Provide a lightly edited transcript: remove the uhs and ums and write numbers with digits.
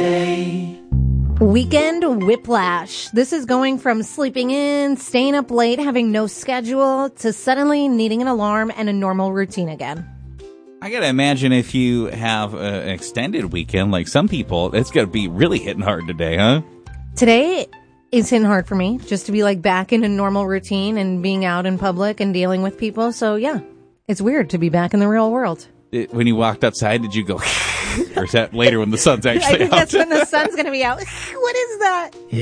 day. Weekend whiplash. This is going from sleeping in, staying up late, having no schedule, to suddenly needing an alarm and a normal routine again. I gotta imagine if you have an extended weekend, like some people, it's gonna be really hitting hard today, huh? Today is hitting hard for me, just to be like back in a normal routine and being out in public and dealing with people. So yeah, it's weird to be back in the real world. When you walked outside, did you go, or is that later when the sun's actually I think out? that's when the sun's going to be out. What is that?